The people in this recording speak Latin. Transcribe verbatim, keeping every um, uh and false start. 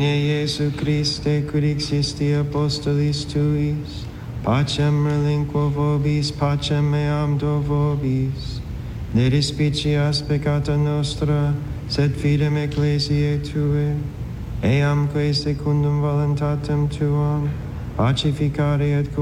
Iesu Christe, quid existi apostolis tuis, pacem relinquo vobis, pacem meam do vobis. Ne despicias peccata nostra, sed fidem ecclesiae Tue, eamque secundum voluntatem Tuam, pacificare et